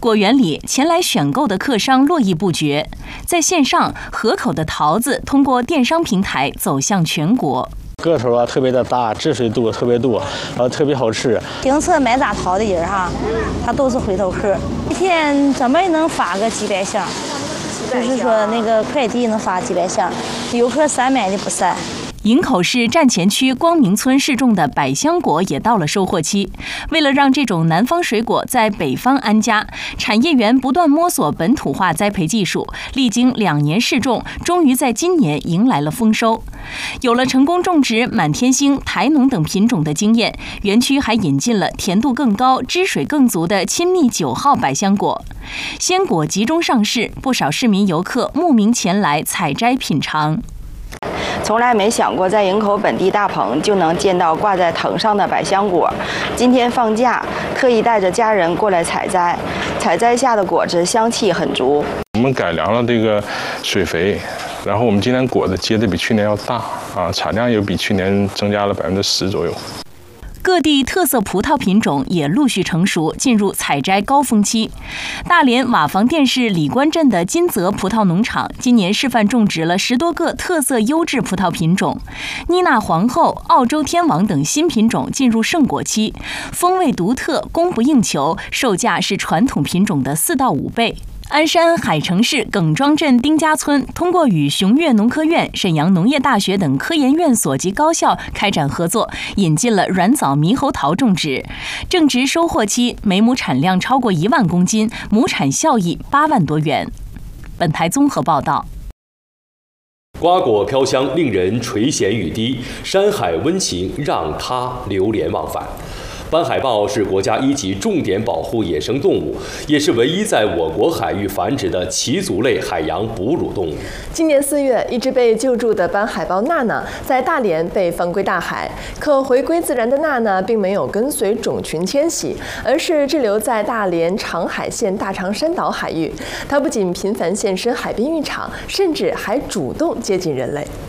果园里前来选购的客商络绎不绝，在线上，河口的桃子通过电商平台走向全国。 个头啊特别的大，汁水度特别多，特别好吃。 订车买咱桃的人哈，他都是回头客，一天怎么也能发个几百箱，就是说那个快递能发几百箱，游客散买的不散。 营口市站前区光明村试种的百香果也到了收获期。为了让这种南方水果在北方安家，产业园不断摸索本土化栽培技术，历经2年试种，终于在今年迎来了丰收。有了成功种植满天星、台农等品种的经验，园区还引进了甜度更高、汁水更足的亲密9号百香果。鲜果集中上市，不少市民游客慕名前来采摘品尝。 从来没想过在营口本地大棚就能见到挂在藤上的百香果。今天放假，特意带着家人过来采摘。采摘下的果子香气很足。 我们改良了这个水肥，然后我们今年果子结的比去年要大产量也比去年增加了10%左右。 各地特色葡萄品种也陆续成熟，进入采摘高峰期。大连瓦房店市李官镇的金泽葡萄农场今年示范种植了10多个特色优质葡萄品种，妮娜皇后、澳洲天王等新品种进入盛果期，风味独特，供不应求，售价是传统品种的4到5倍。鞍山海城市耿庄镇丁家村通过与雄越农科院、沈阳农业大学等科研院所及高校开展合作，引进了软枣猕猴桃种植。正值收获期，每亩产量超过1万公斤，亩产效益8万多元。本台综合报道。 瓜果飘香，令人垂涎欲滴；山海温情，让他流连忘返。斑海豹是国家1级重点保护野生动物，也是唯一在我国海域繁殖的鳍足类海洋哺乳动物。 今年4月，一只被救助的斑海豹娜娜在大连被放归大海。可回归自然的娜娜并没有跟随种群迁徙，而是滞留在大连长海县大长山岛海域。它不仅频繁现身海滨浴场，甚至还主动接近人类。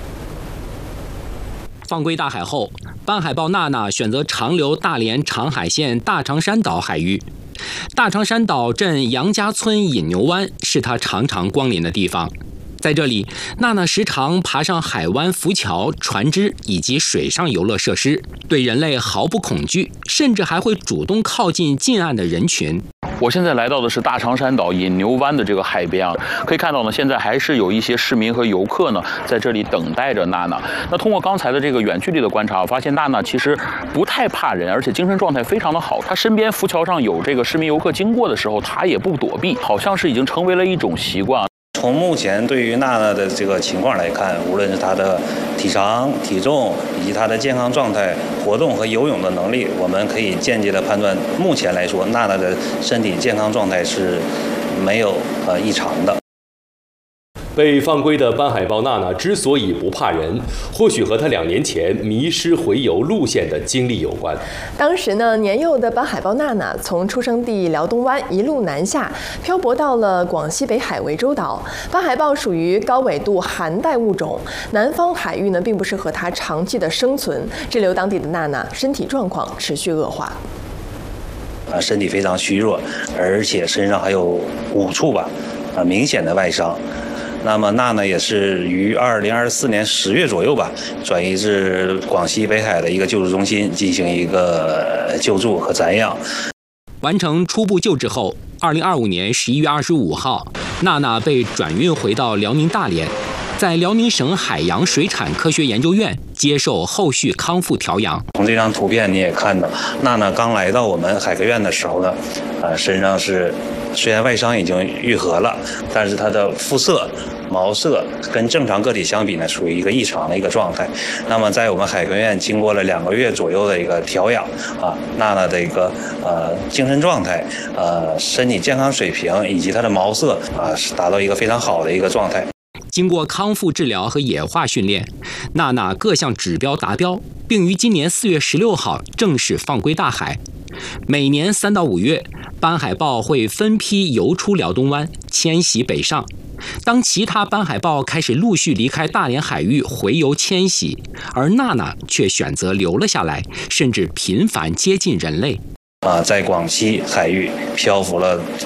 放归大海后，斑海豹娜娜选择长留大连长海县大长山岛海域。大长山岛镇杨家村引牛湾是它常常光临的地方。在这里，娜娜时常爬上海湾浮桥、船只以及水上游乐设施，对人类毫不恐惧，甚至还会主动靠近近岸的人群。 我现在来到的是大长山岛引牛湾的这个海边可以看到呢，现在还是有一些市民和游客呢在这里等待着娜娜。那通过刚才的这个远距离的观察，我发现娜娜其实不太怕人，而且精神状态非常的好。她身边浮桥上有这个市民游客经过的时候，她也不躲避，好像是已经成为了一种习惯。 从目前对于娜娜的这个情况来看，无论是她的体长、体重以及她的健康状态、活动和游泳的能力，我们可以间接的判断，目前来说，娜娜的身体健康状态是没有异常的。 被放归的斑海豹娜娜之所以不怕人，或许和她2年前迷失洄游路线的经历有关。 当时呢，年幼的斑海豹娜娜从出生地辽东湾一路南下，漂泊到了广西北海涠洲岛。斑海豹属于高纬度寒带物种，南方海域呢并不适合它长期的生存。滞留当地的娜娜身体状况持续恶化。 身体非常虚弱，而且身上还有5处明显的外伤。那么娜娜也是于2024年10月左右转移至广西北海的一个救助中心进行一个救助和暂养。 完成初步救治后，2025年11月25号，娜娜被转运回到辽宁大连，在辽宁省海洋水产科学研究院接受后续康复调养。 从这张图片你也看到，娜娜刚来到我们海科院的时候呢，身上是虽然外伤已经愈合了，但是她的肤色、毛色跟正常个体相比呢，属于一个异常的一个状态。那么在我们海科院经过了2个月左右的一个调养娜娜的一个精神状态、身体健康水平以及她的毛色是达到一个非常好的一个状态。 经过康复治疗和野化训练，娜娜各项指标达标，并于今年4月16号正式放归大海。每年3到5月，斑海豹会分批游出辽东湾，迁徙北上。当其他斑海豹开始陆续离开大连海域回游迁徙，而娜娜却选择留了下来，甚至频繁接近人类。 在广西海域漂浮了